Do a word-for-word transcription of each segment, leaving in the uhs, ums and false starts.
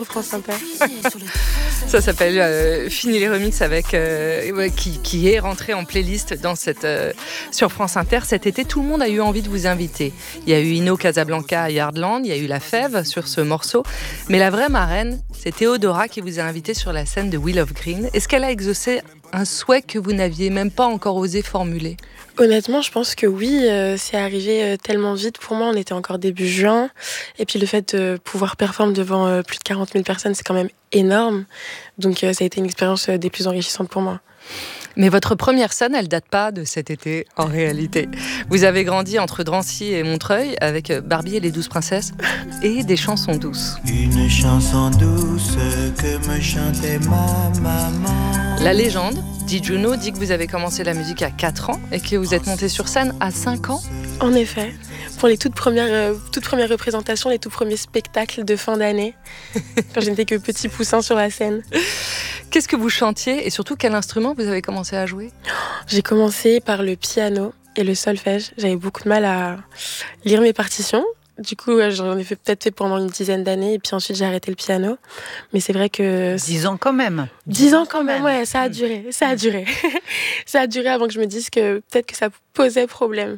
France Inter. Ça s'appelle euh, Fini les remixes avec euh, ouais, qui, qui est rentré en playlist dans cette, euh, sur France Inter. Cet été, tout le monde a eu envie de vous inviter. Il y a eu Ino Casablanca à Yardland, il y a eu La Fève sur ce morceau. Mais la vraie marraine, c'est Théodora qui vous a invité sur la scène de Wheel of Green. Est-ce qu'elle a exaucé un souhait que vous n'aviez même pas encore osé formuler ? Honnêtement, je pense que oui, euh, c'est arrivé euh, tellement vite. Pour moi, on était encore début juin. Et puis le fait de pouvoir performer devant euh, plus de quarante mille personnes, c'est quand même énorme. Donc euh, ça a été une expérience euh, des plus enrichissantes pour moi. Mais votre première scène, elle date pas de cet été, en réalité. Vous avez grandi entre Drancy et Montreuil avec Barbie et les douze princesses et des chansons douces. Une chanson douce que me chantait ma maman. La légende, dit Juno, dit que vous avez commencé la musique à quatre ans et que vous êtes monté sur scène à cinq ans. En effet, pour les toutes premières, euh, toutes premières représentations, les tout premiers spectacles de fin d'année, quand je n'étais que petit poussin sur la scène. Qu'est-ce que vous chantiez et surtout quel instrument vous avez commencé à jouer ? J'ai commencé par le piano et le solfège. J'avais beaucoup de mal à lire mes partitions. Du coup, j'en ai fait, peut-être fait pendant une dizaine d'années et puis ensuite j'ai arrêté le piano. Mais c'est vrai que... Dix ans quand même. Dix ans quand même, ouais, ça a duré, ça a duré. Ça a duré avant que je me dise que peut-être que ça posait problème.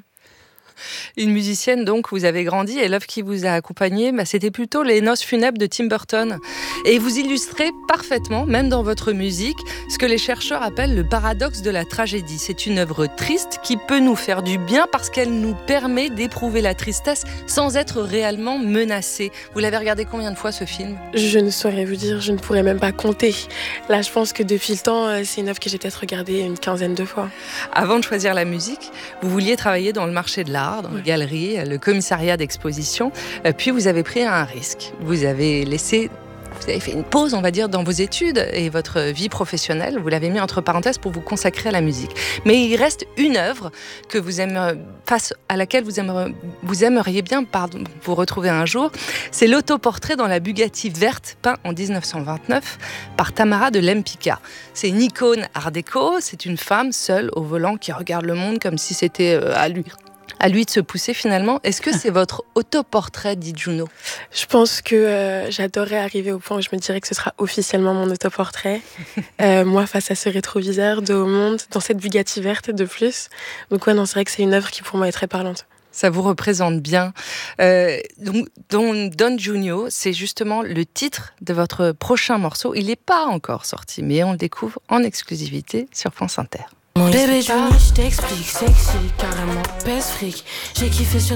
Une musicienne, donc, vous avez grandi et l'œuvre qui vous a accompagné, bah, c'était plutôt Les Noces funèbres de Tim Burton. Et vous illustrez parfaitement, même dans votre musique, ce que les chercheurs appellent le paradoxe de la tragédie. C'est une œuvre triste qui peut nous faire du bien parce qu'elle nous permet d'éprouver la tristesse sans être réellement menacée. Vous l'avez regardé combien de fois, ce film ? Je ne saurais vous dire, je ne pourrais même pas compter. Là, je pense que depuis le temps, c'est une œuvre que j'ai peut-être regardée une quinzaine de fois. Avant de choisir la musique, vous vouliez travailler dans le marché de l'art, dans les galeries, le commissariat d'exposition. Puis vous avez pris un risque. Vous avez laissé, vous avez fait une pause, on va dire, dans vos études et votre vie professionnelle. Vous l'avez mis entre parenthèses pour vous consacrer à la musique. Mais il reste une œuvre que vous aimeriez, face à laquelle vous aimeriez, vous aimeriez bien pardon, vous retrouver un jour. C'est l'autoportrait dans la Bugatti verte, peint en dix-neuf cent vingt-neuf par Tamara de Lempicka. C'est une icône art déco. C'est une femme seule au volant qui regarde le monde comme si c'était à lui. À lui de se pousser finalement. Est-ce que c'est votre autoportrait, dit Juno ? Je pense que euh, j'adorerais arriver au point où je me dirais que ce sera officiellement mon autoportrait. euh, moi, face à ce rétroviseur, de au monde, dans cette Bugatti verte de plus. Donc ouais, non, c'est vrai que c'est une œuvre qui pour moi est très parlante. Ça vous représente bien. Euh, donc, Don, Don Juno, c'est justement le titre de votre prochain morceau. Il n'est pas encore sorti, mais on le découvre en exclusivité sur France Inter. Bébé Johnny, je t'explique, sexy, carrément, pèse fric. J'ai kiffé sur